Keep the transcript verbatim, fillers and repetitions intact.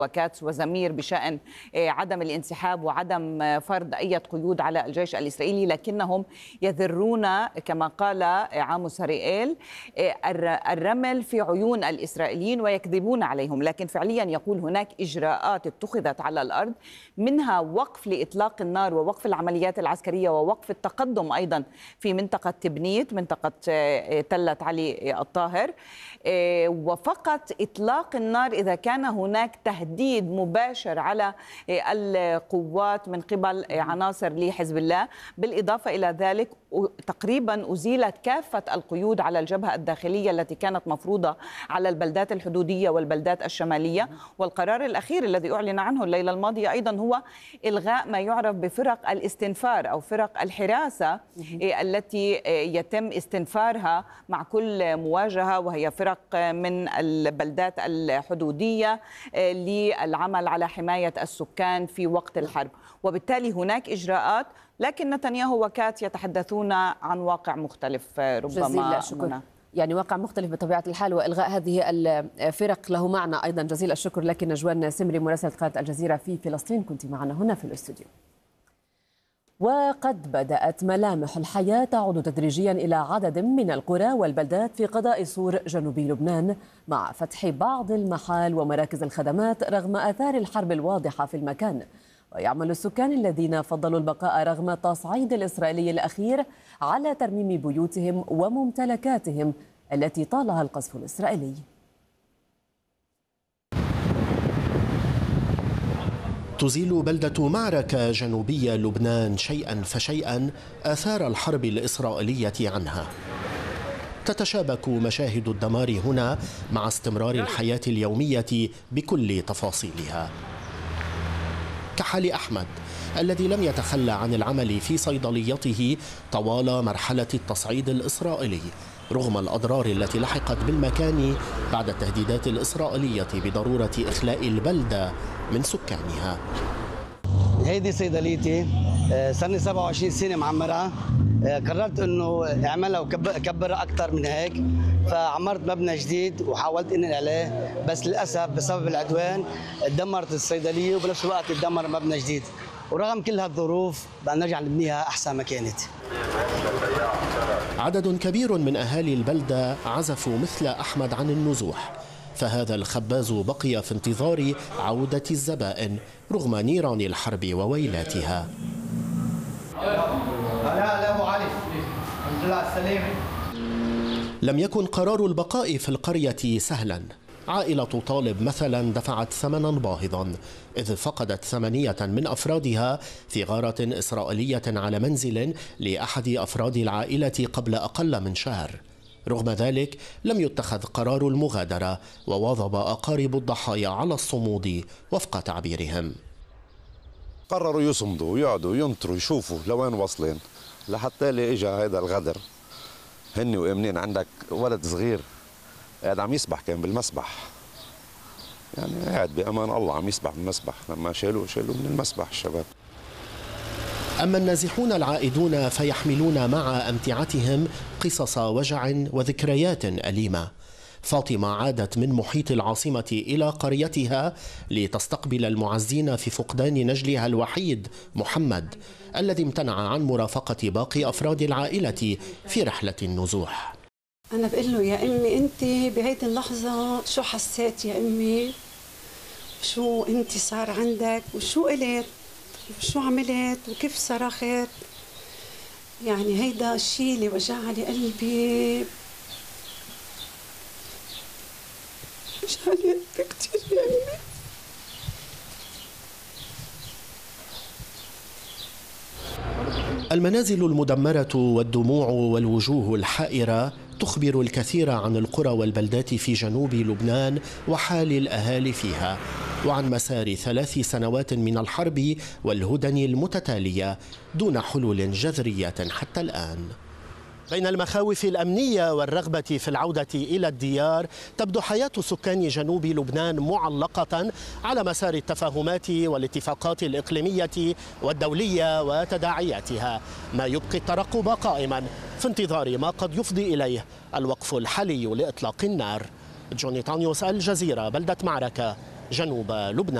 وكاتس وزمير بشأن عدم الانسحاب وعدم فرض أي قيود على الجيش الإسرائيلي، لكنهم يذرون كما قال عاموس هريئيل الرمل في عيون الإسرائيليين ويكذبون عليهم. لكن فعليا يقول هناك إجراءات اتخذت على الأرض، منها وقف لإطلاق النار ووقف العمليات العسكرية ووقف التقدم أيضا في منطقة تبنيت، منطقة تلة علي الطاهر، وفقط إطلاق النار إذا كان هناك تهديد مباشر على القوات من قبل عناصر لحزب الله. بالإضافة إلى ذلك تقريبا أزيلت كافة القيود على الجبهة الداخلية التي كانت مفروضة على البلدات الحدودية والبلدات الشمالية. والقرار الأخير الذي أعلن عنه الليلة الماضية أيضا هو إلغاء ما يعرف بفرق الاستنفار أو فرق الحراسة التي يتم استنفارها مع كل مواجهة، وهي فرق من البلدات الحدودية للعمل على حماية السكان في وقت الحرب. وبالتالي هناك إجراءات، لكن نتنياهو وكات يتحدثون عن واقع مختلف ربما. شكرا. يعني واقع مختلف بطبيعة الحال، وإلغاء هذه الفرق له معنى أيضا. جزيل الشكر لك نجوان سمري مراسلة قناة الجزيرة في فلسطين، كنت معنا هنا في الاستوديو. وقد بدأت ملامح الحياة تعود تدريجيا إلى عدد من القرى والبلدات في قضاء سور جنوبي لبنان، مع فتح بعض المحال ومراكز الخدمات رغم آثار الحرب الواضحة في المكان. ويعمل السكان الذين فضلوا البقاء رغم التصعيد الإسرائيلي الأخير على ترميم بيوتهم وممتلكاتهم التي طالها القصف الإسرائيلي. تزيل بلدة معركة جنوبية لبنان شيئا فشيئا آثار الحرب الإسرائيلية عنها. تتشابك مشاهد الدمار هنا مع استمرار الحياة اليومية بكل تفاصيلها، كحال أحمد الذي لم يتخلى عن العمل في صيدليته طوال مرحلة التصعيد الإسرائيلي رغم الأضرار التي لحقت بالمكان بعد التهديدات الإسرائيلية بضرورة إخلاء البلدة من سكانها. هيدي صيدليتي، صار لي سبعة وعشرين سنة معمرها. قررت انه اعملها وكبرها اكثر من هيك، فعمرت مبنى جديد وحاولت انقل عليه، بس للاسف بسبب العدوان تدمرت الصيدليه وبنفس الوقت تدمر مبنى جديد. ورغم كل هالظروف بدنا نرجع نبنيها احسن ما كانت. عدد كبير من اهالي البلده عزفوا مثل احمد عن النزوح، فهذا الخباز بقي في انتظار عوده الزبائن رغم نيران الحرب وويلاتها. هلا ابو علي، الحمد لله على السلامه. لم يكن قرار البقاء في القرية سهلا. عائلة طالب مثلا دفعت ثمنا باهظا إذ فقدت ثمانية من أفرادها في غارة إسرائيلية على منزل لأحد أفراد العائلة قبل أقل من شهر. رغم ذلك لم يتخذ قرار المغادرة، وواظب أقارب الضحايا على الصمود وفق تعبيرهم. قرروا يصمدوا ويقعدوا ينطروا يشوفوا لوين واصلين، لحتى اللي اجى هذا الغدر. هني وامنين عندك ولد صغير قاعد عم يسبح، كان بالمسبح، يعني قاعد بامان الله عم يسبح بالمسبح، لما شالوه شالوه من المسبح الشباب. أما النازحون العائدون فيحملون مع أمتعتهم قصص وجع وذكريات أليمة. فاطمة عادت من محيط العاصمة إلى قريتها لتستقبل المعزين في فقدان نجلها الوحيد محمد، الذي امتنع عن مرافقة باقي أفراد العائلة في رحلة النزوح. أنا بقول له يا أمي أنت بهيدي اللحظة شو حسيت يا أمي؟ شو أنت صار عندك؟ وشو قلت؟ وشو عملت؟ وكيف صرخت؟ يعني هيدا الشيء اللي وجع لي قلبي. مش علي كتير يا أمي. المنازل المدمرة والدموع والوجوه الحائرة تخبر الكثير عن القرى والبلدات في جنوب لبنان وحال الأهالي فيها، وعن مسار ثلاث سنوات من الحرب والهدن المتتالية دون حلول جذرية حتى الآن. بين المخاوف الأمنية والرغبة في العودة إلى الديار، تبدو حياة سكان جنوب لبنان معلقة على مسار التفاهمات والاتفاقات الإقليمية والدولية وتداعياتها، ما يبقي الترقب قائما في انتظار ما قد يفضي إليه الوقف الحالي لإطلاق النار. جوني تانيوس، الجزيرة، بلدة معركة، جنوب لبنان.